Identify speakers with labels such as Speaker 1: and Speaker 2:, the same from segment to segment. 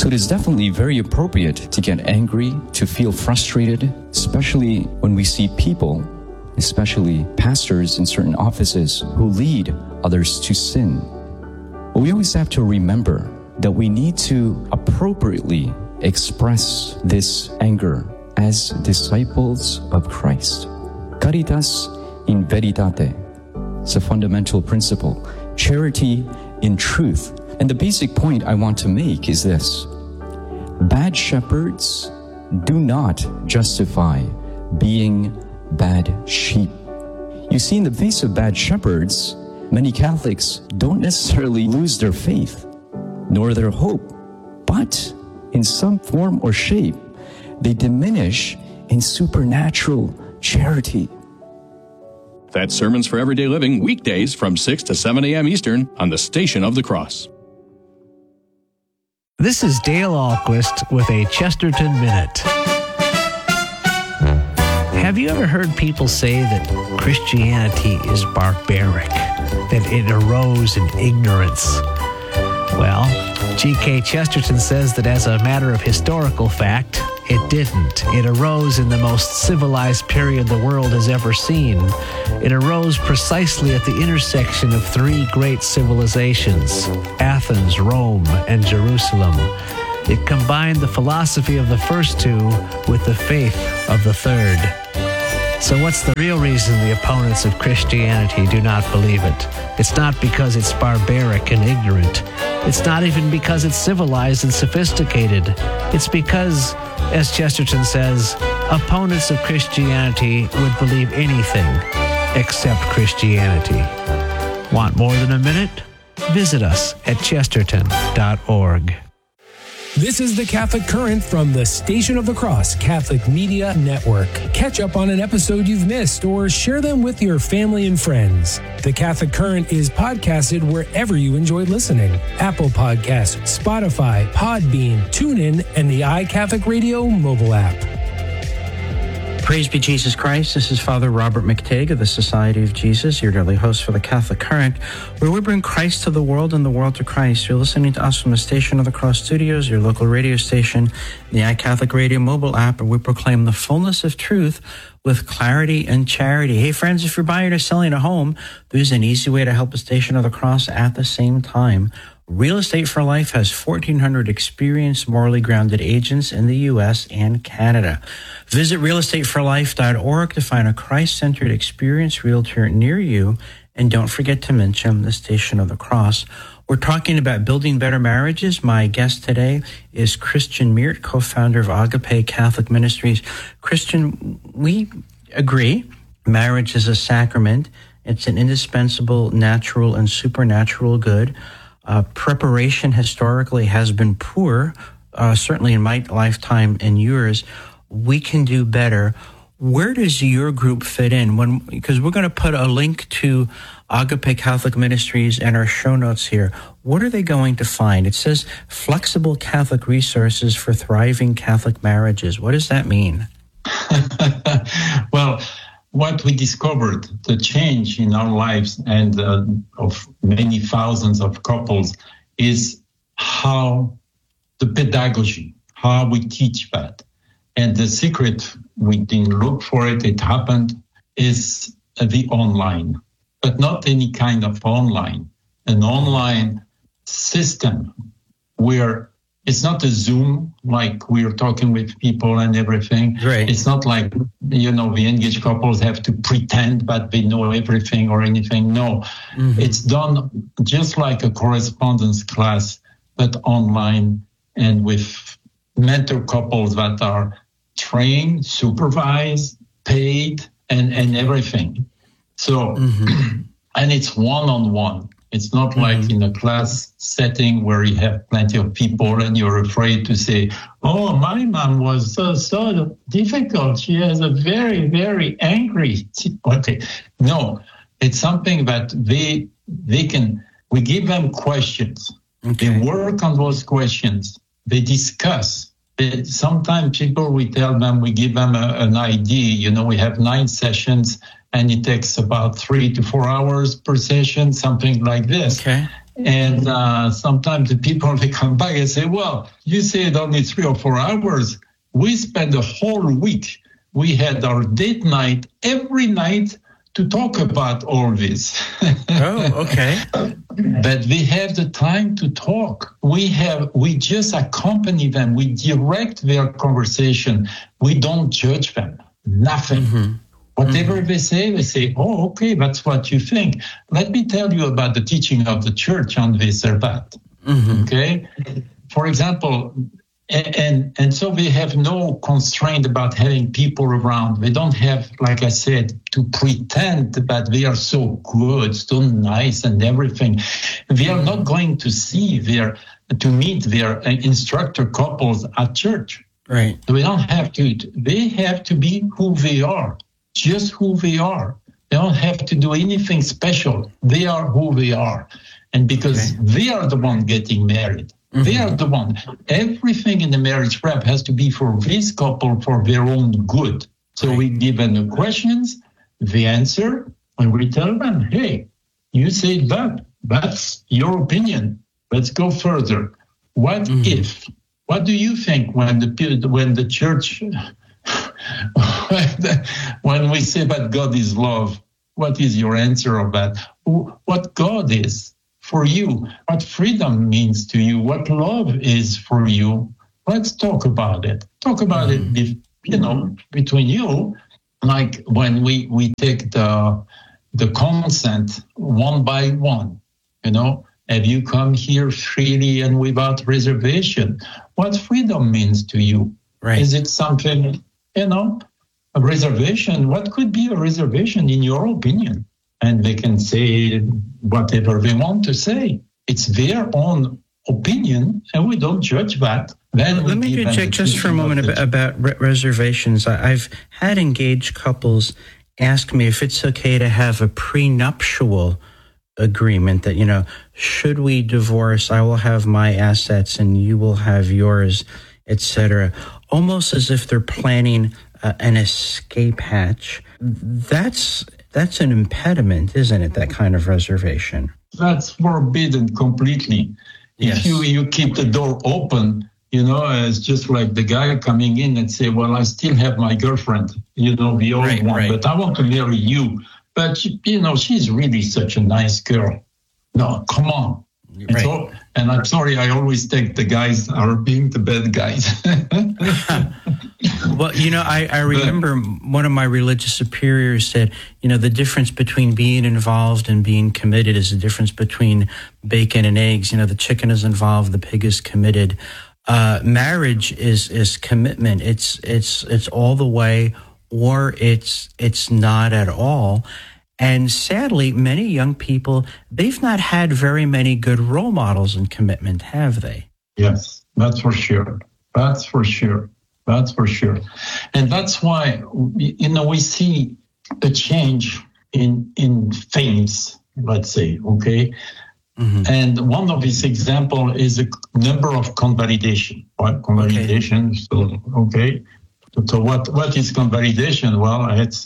Speaker 1: So it is definitely very appropriate to get angry, to feel frustrated, especially when we see people, especially pastors in certain offices, who lead others to sin. But we always have to remember that we need to appropriately express this anger as disciples of Christ. Caritas in veritate. It's a fundamental principle. Charity in truth. And the basic point I want to make is this. Bad shepherds do not justify being bad sheep. You see, in the face of bad shepherds, many Catholics don't necessarily lose their faith, nor their hope, but in some form or shape, they diminish in supernatural charity.
Speaker 2: That's Sermons for Everyday Living, weekdays from 6 to 7 a.m. Eastern on the Station of the Cross.
Speaker 3: This is Dale Ahlquist with a Chesterton Minute. Have you ever heard people say that Christianity is barbaric, that it arose in ignorance? Well, G.K. Chesterton says that as a matter of historical fact, it didn't. It arose in the most civilized period the world has ever seen. It arose precisely at the intersection of three great civilizations, Athens, Rome, and Jerusalem. It combined the philosophy of the first two with the faith of the third. So what's the real reason the opponents of Christianity do not believe it? It's not because it's barbaric and ignorant. It's not even because it's civilized and sophisticated. It's because, as Chesterton says, opponents of Christianity would believe anything except Christianity. Want more than a minute? Visit us at chesterton.org.
Speaker 4: This is the Catholic Current from the Station of the Cross Catholic Media Network. Catch up on an episode you've missed or share them with your family and friends. The Catholic Current is podcasted wherever you enjoy listening. Apple Podcasts, Spotify, Podbean, TuneIn, and the iCatholic Radio mobile app.
Speaker 5: Praise be Jesus Christ. This is Father Robert McTague of the Society of Jesus, your daily host for the Catholic Current, where we bring Christ to the world and the world to Christ. You're listening to us from the Station of the Cross Studios, your local radio station, the iCatholic Radio mobile app, where we proclaim the fullness of truth with clarity and charity. Hey, friends, if you're buying or selling a home, there's an easy way to help the Station of the Cross at the same time. Real Estate for Life has 1,400 experienced, morally grounded agents in the U.S. and Canada. Visit realestateforlife.org to find a Christ-centered, experienced realtor near you. And don't forget to mention the Station of the Cross. We're talking about building better marriages. My guest today is Christian Meert, co-founder of Agape Catholic Ministries. Christian, we agree marriage is a sacrament. It's an indispensable natural and supernatural good. Preparation historically has been poor, certainly in my lifetime and yours. We can do better. Where does your group fit in? Because we're going to put a link to Agape Catholic Ministries in our show notes here. What are they going to find? It says flexible Catholic resources for thriving Catholic marriages. What does that mean?
Speaker 6: Well, what we discovered, the change in our lives and of many thousands of couples, is how the pedagogy, how we teach that. And the secret, we didn't look for it, it happened, is the online, but not any kind of online, an online system where it's not a Zoom, like we're talking with people and everything.
Speaker 5: Right.
Speaker 6: It's not like, the engaged couples have to pretend that they know everything or anything. No, It's done just like a correspondence class, but online and with mentor couples that are trained, supervised, paid, and everything. So, and it's one-on-one. It's not like in a class setting where you have plenty of people and you're afraid to say, oh, my mom was so difficult. She has a very, very angry. Okay. No, it's something that they can, we give them questions. Okay. They work on those questions. They discuss. Sometimes people, we tell them, we give them an idea. We have 9 sessions and it takes about 3 to 4 hours per session, something like this.
Speaker 5: Okay.
Speaker 6: And sometimes the people, they come back and say, well, you said only 3 or 4 hours. We spent a whole week. We had our date night every night to talk about all this.
Speaker 5: Oh, okay.
Speaker 6: But we have the time to talk. We just accompany them. We direct their conversation. We don't judge them. Nothing. Mm-hmm. Whatever they say, oh, okay, that's what you think. Let me tell you about the teaching of the church on this or that. Mm-hmm. Okay? For example, and so we have no constraint about having people around. We don't have, like I said, to pretend that we are so good, so nice and everything. We are not going to meet their instructor couples at church.
Speaker 5: Right.
Speaker 6: We don't have to. They have to be who they are, just who they are. They don't have to do anything special. They are who they are. And because they are the one getting married. Mm-hmm. They are the one. Everything in the marriage prep has to be for this couple, for their own good. So we give them the questions, the answer, and we tell them, hey, you said that. That's your opinion. Let's go further. What if? What do you think when the church, when we say that God is love, what is your answer of that? What God is for you, what freedom means to you, what love is for you. Let's talk about it. Talk about it, between you, like when we take the consent one by one, have you come here freely and without reservation? What freedom means to you?
Speaker 5: Right.
Speaker 6: Is it something, a reservation? What could be a reservation in your opinion? And they can say whatever they want to say. It's their own opinion, and we don't judge that. Then
Speaker 5: let me check just for a moment about reservations. I've had engaged couples ask me if it's okay to have a prenuptial agreement that, should we divorce, I will have my assets and you will have yours, etc. Almost as if they're planning an escape hatch. That's an impediment, isn't it, that kind of reservation?
Speaker 6: That's forbidden completely.
Speaker 5: Yes.
Speaker 6: If you keep the door open, it's just like the guy coming in and say, well, I still have my girlfriend, the old one, but I want to marry you. But, she's really such a nice girl. No, come on.
Speaker 5: Right.
Speaker 6: And I'm sorry, I always think the guys are being the bad guys.
Speaker 5: Well, I remember one of my religious superiors said, the difference between being involved and being committed is the difference between bacon and eggs. The chicken is involved, the pig is committed. Marriage is commitment. It's all the way, or it's not at all. And sadly, many young people, they've not had very many good role models in commitment, have they?
Speaker 6: Yes, that's for sure. That's for sure. And that's why, we see a change in things, let's say, okay? Mm-hmm. And one of these examples is a number of convalidation. Convalidation, okay. So, okay. So what is convalidation? Well, it's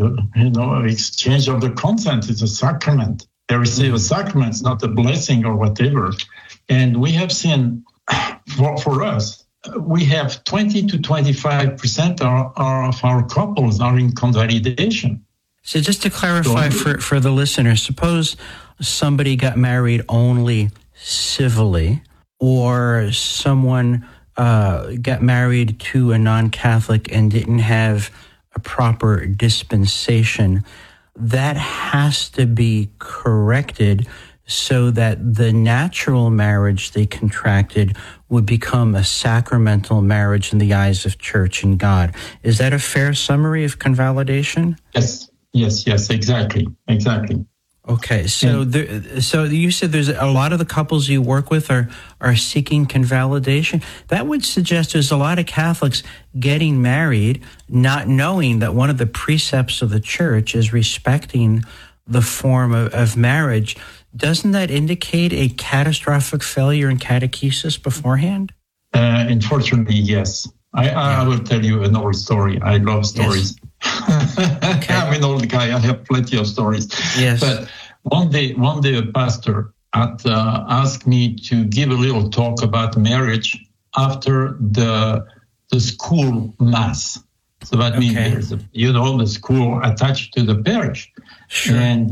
Speaker 6: exchange of the consent. It's a sacrament. They receive a sacrament. It's not a blessing or whatever. And we have seen, for us, we have 20 to 25% of our couples are in convalidation.
Speaker 5: So just to clarify for the listener, suppose somebody got married only civilly, or someone got married to a non-Catholic and didn't have a proper dispensation. That has to be corrected so that the natural marriage they contracted would become a sacramental marriage in the eyes of church and God. Is that a fair summary of convalidation?
Speaker 6: Yes, exactly.
Speaker 5: Okay, so you said there's a lot of the couples you work with are seeking convalidation. That would suggest there's a lot of Catholics getting married, not knowing that one of the precepts of the church is respecting the form of marriage. Doesn't that indicate a catastrophic failure in catechesis beforehand?
Speaker 6: Unfortunately, yes. I will tell you an old story. I love stories. Yes. Okay. I'm an old guy. I have plenty of stories.
Speaker 5: Yes.
Speaker 6: But one day a pastor asked me to give a little talk about marriage after the school mass. So that means there's the school attached to the parish.
Speaker 5: Sure.
Speaker 6: And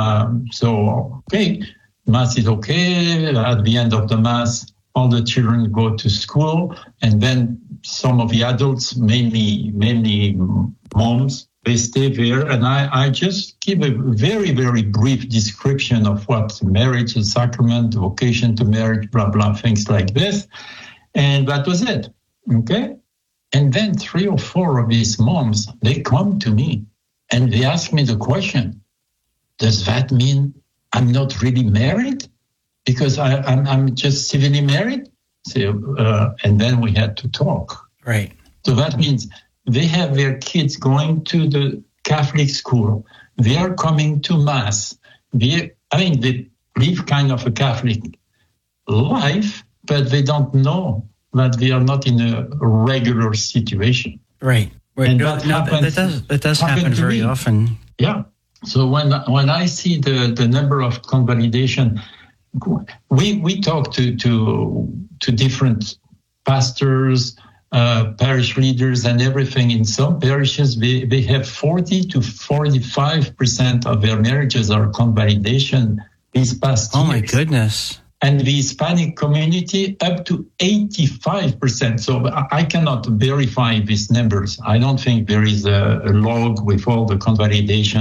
Speaker 6: mass is okay. At the end of the mass, all the children go to school, and then some of the adults, mainly moms, they stay there. And I just give a very, very brief description of what marriage is, sacrament, vocation to marriage, blah, blah, things like this. And that was it. Okay? And then 3 or 4 of these moms, they come to me and they ask me the question, does that mean I'm not really married? Because I'm just civilly married? So, and then we had to talk.
Speaker 5: Right.
Speaker 6: So that means they have their kids going to the Catholic school. They are coming to Mass. They live kind of a Catholic life, but they don't know that they are not in a regular situation.
Speaker 5: Right.
Speaker 6: And
Speaker 5: that does happen very often.
Speaker 6: Yeah. So when I see the number of convalidation, we talk to different pastors, parish leaders, and everything. In some parishes, they have 40 to 45% of their marriages are convalidation these past years.
Speaker 5: Oh my goodness.
Speaker 6: And the Hispanic community up to 85%. So I cannot verify these numbers. I don't think there is a log with all the convalidation